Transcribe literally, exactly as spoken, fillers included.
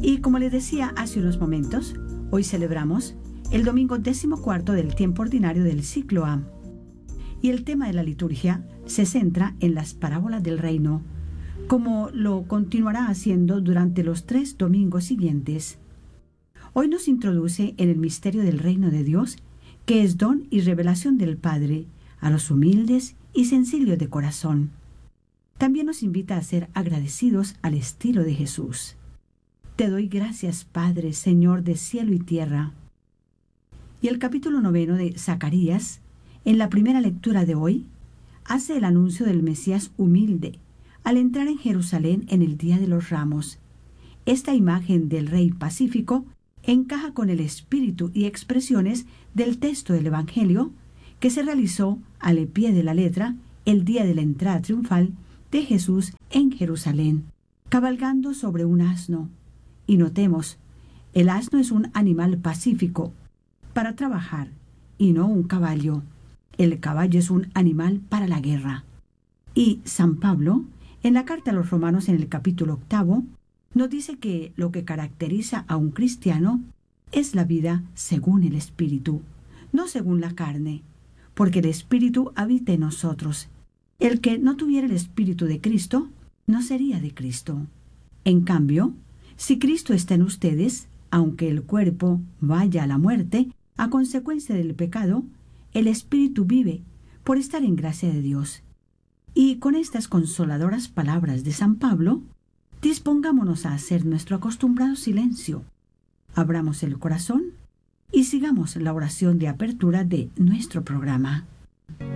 Y como les decía hace unos momentos, hoy celebramos el domingo decimocuarto del tiempo ordinario del ciclo A. Y el tema de la liturgia se centra en las parábolas del reino, como lo continuará haciendo durante los tres domingos siguientes. Hoy nos introduce en el misterio del reino de Dios, que es don y revelación del Padre a los humildes y sencillos de corazón. También nos invita a ser agradecidos al estilo de Jesús. Te doy gracias, Padre, Señor de cielo y tierra. Y el capítulo noveno de Zacarías, en la primera lectura de hoy, hace el anuncio del Mesías humilde al entrar en Jerusalén en el Día de los Ramos. Esta imagen del Rey pacífico encaja con el espíritu y expresiones del texto del Evangelio que se realizó al pie de la letra el día de la entrada triunfal de Jesús en Jerusalén, cabalgando sobre un asno. Y notemos, el asno es un animal pacífico para trabajar y no un caballo. El caballo es un animal para la guerra. Y San Pablo, en la carta a los Romanos en el capítulo octavo, nos dice que lo que caracteriza a un cristiano es la vida según el Espíritu, no según la carne, porque el Espíritu habita en nosotros. El que no tuviera el Espíritu de Cristo no sería de Cristo. En cambio, si Cristo está en ustedes, aunque el cuerpo vaya a la muerte a consecuencia del pecado, el Espíritu vive por estar en gracia de Dios. Y con estas consoladoras palabras de San Pablo, dispongámonos a hacer nuestro acostumbrado silencio. Abramos el corazón y sigamos la oración de apertura de nuestro programa.